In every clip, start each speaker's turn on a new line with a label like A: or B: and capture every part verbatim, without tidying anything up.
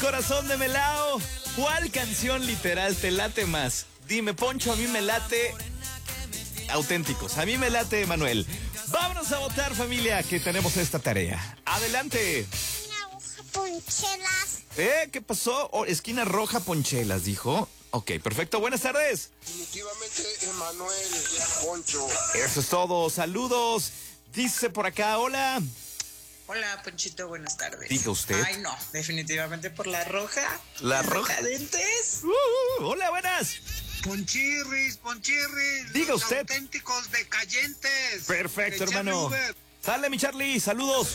A: corazón de Melao. ¿Cuál canción literal te late más? Dime, Poncho, a mí me late Auténticos. A mí me late Emanuel. Vámonos a votar, familia, que tenemos esta tarea. Adelante.
B: Esquina roja, ponchelas.
A: ¿Eh? ¿Qué pasó? Oh, esquina roja, ponchelas, dijo. Ok, perfecto. Buenas tardes.
C: Definitivamente Emanuel, Poncho.
A: Eso es todo. Saludos. Dice por acá, hola.
D: Hola, Ponchito, buenas tardes.
A: Diga usted.
D: Ay, no, definitivamente por la roja.
A: La roja.
D: Decadentes.
A: Uh, uh, hola, buenas.
C: Ponchirris, Ponchirris.
A: Diga
C: los
A: usted.
C: Auténticos decayentes.
A: Perfecto,
C: De
A: hermano.
C: Charlie Uber.
A: Sale, mi Charlie. Saludos.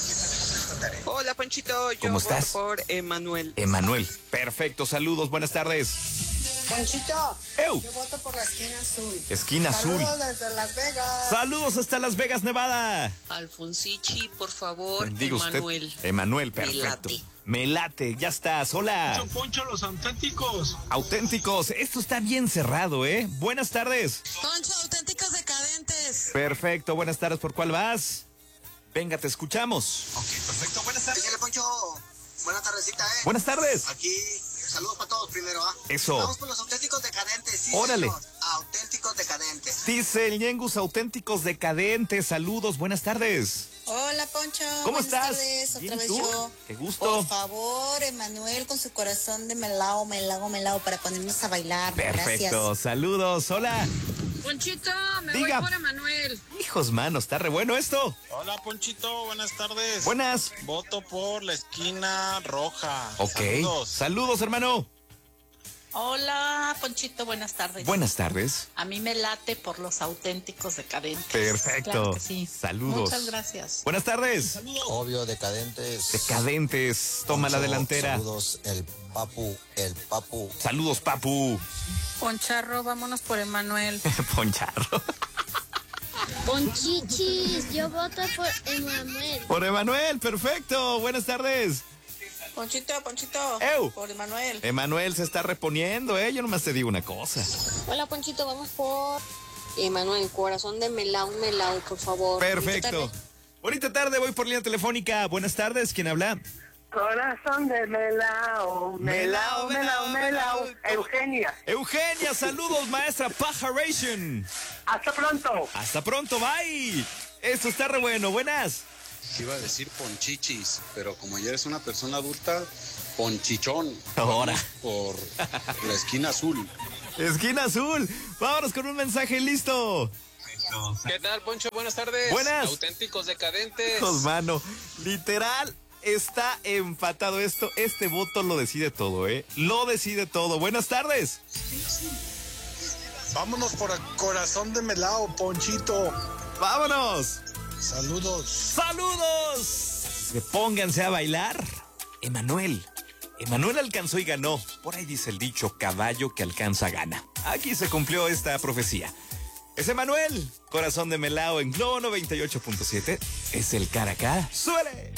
E: Hola, Ponchito, yo
A: ¿Cómo
E: voto
A: estás?
E: por Emanuel.
A: Emanuel. Perfecto, saludos. Buenas tardes.
F: Ponchito,
A: Eu.
F: yo voto por la esquina azul.
A: Esquina azul.
F: Saludos desde Las Vegas.
A: Saludos hasta Las Vegas, Nevada.
E: Alfonsichi, por favor,
A: Diga usted.
E: Emanuel.
A: Emanuel, perfecto.
E: Me late.
A: Me late, ya estás. Hola.
C: Poncho, Poncho, los auténticos.
A: Auténticos. Esto está bien cerrado, ¿eh? Buenas tardes.
G: Poncho, auténticos decadentes.
A: Perfecto, buenas tardes. ¿Por cuál vas? Venga, te escuchamos.
C: Ok, perfecto. Buenas tardes.
H: Dígale, Poncho. Buena tardecita, ¿eh?
A: Buenas tardes.
H: Aquí, saludos para todos primero, ¿ah?
A: Eso.
H: Vamos por los auténticos decadentes, sí.
A: Órale.
H: señor. Auténticos decadentes.
A: Dice el Ñengus, auténticos decadentes. Saludos, buenas tardes.
F: Hola, Poncho.
A: ¿Cómo
F: Buenas
A: estás?
F: tardes, otra
A: Bien,
F: vez
A: ¿tú?
F: yo.
A: Qué gusto.
F: Por favor, Emanuel, con su corazón de melao, melao, melao, para ponernos a bailar.
A: Perfecto,
F: Gracias.
A: saludos. Hola.
G: Ponchito, me
A: Diga.
G: voy por Emanuel.
A: Hijos, mano, está re bueno esto.
I: Hola, Ponchito, buenas tardes.
A: Buenas.
I: Voto por la esquina roja.
A: Ok.
I: Saludos.
A: Saludos, hermano.
J: Hola, Ponchito, buenas tardes.
A: Buenas tardes.
J: A mí me late por los auténticos decadentes.
A: Perfecto.
J: Claro que sí.
A: Saludos.
J: Muchas gracias.
A: Buenas tardes.
K: Obvio, decadentes.
A: Decadentes. Toma la
K: Poncho,
A: delantera.
K: Saludos, el papu, el papu.
A: Saludos, papu.
G: Poncharro, vámonos por Emanuel.
A: Poncharro.
B: Ponchichis, yo voto por Emanuel.
A: Por Emanuel, perfecto. Buenas tardes.
F: Ponchito, Ponchito.
A: Eu.
F: Por Emanuel.
A: Emanuel se está reponiendo, ¿eh? Yo nomás te digo una cosa.
B: Hola, Ponchito, vamos por Emanuel, corazón de melao, melao, por favor.
A: Perfecto. Bonita tarde, voy por línea telefónica. Buenas tardes, ¿quién habla?
F: Corazón de melao,
A: Melao, melao, melao.
F: Eugenia,
A: Eugenia, saludos, maestra Pajaration.
F: hasta pronto.
A: Hasta pronto, bye. Esto está re bueno, buenas.
L: Iba a decir ponchichis, pero como ya eres una persona adulta, ponchichón.
A: Ahora.
L: Por la esquina azul.
A: Esquina azul. Vámonos con un mensaje listo.
M: ¿Qué tal, Poncho? Buenas tardes.
A: Buenas.
M: Auténticos decadentes.
A: Hijos, mano, literal está empatado esto. Este voto lo decide todo, ¿eh? Lo decide todo. Buenas tardes.
C: Vámonos por el corazón de Melao, Ponchito.
A: Vámonos.
C: Saludos.
A: ¡Saludos! Pónganse a bailar. Emanuel. Emanuel alcanzó y ganó. Por ahí dice el dicho, caballo que alcanza gana. Aquí se cumplió esta profecía. Es Emanuel, corazón de Melao en Globo noventa y ocho punto siete. Es el cara a cara. ¡Suele!